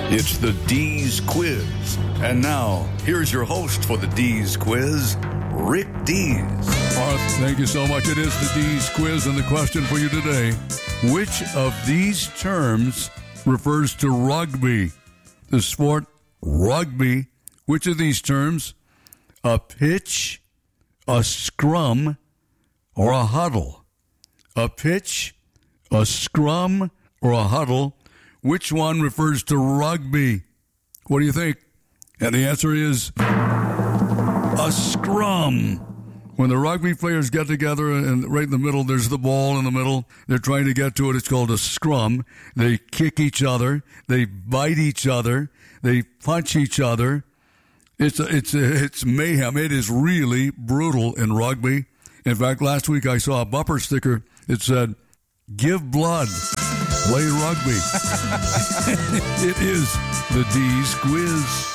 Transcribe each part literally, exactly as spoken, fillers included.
It's the D's Quiz. And now, here's your host for the D's Quiz, Rick Dees. Mark, thank you so much. It is the D's Quiz, and the question for you today, which of these terms refers to rugby? The sport rugby. Which of these terms? A pitch, a scrum, or a huddle? A pitch, a scrum, or a huddle? Which one refers to rugby? What do you think? And the answer is a scrum. When the rugby players get together and right in the middle, there's the ball in the middle. They're trying to get to it. It's called a scrum. They kick each other. They bite each other. They punch each other. It's a, it's a, it's mayhem. It is really brutal in rugby. In fact, last week I saw a bumper sticker. It said, "Give blood, play rugby." It is the D's Quiz.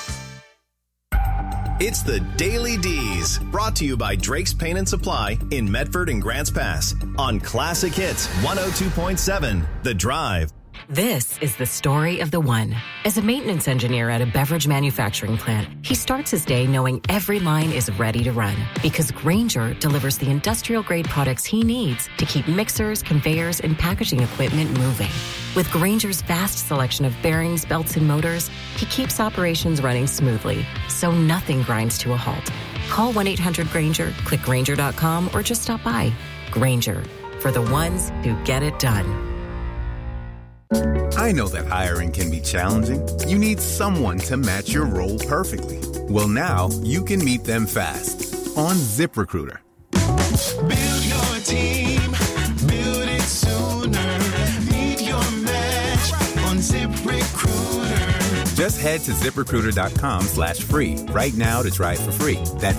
It's the Daily D's, brought to you by Drake's Paint and Supply in Medford and Grants Pass on Classic Hits one oh two point seven, The Drive. This is the story of the one. As a maintenance engineer at a beverage manufacturing plant, he starts his day knowing every line is ready to run because Grainger delivers the industrial-grade products he needs to keep mixers, conveyors, and packaging equipment moving. With Grainger's vast selection of bearings, belts, and motors, he keeps operations running smoothly, so nothing grinds to a halt. Call one eight hundred Grainger, click Grainger dot com, or just stop by. Grainger, for the ones who get it done. I know that hiring can be challenging. You need someone to match your role perfectly. Well, now you can meet them fast on ZipRecruiter. Build your team, build it sooner. Meet your match on ZipRecruiter. Just head to ZipRecruiter.com slash free right now to try it for free. That's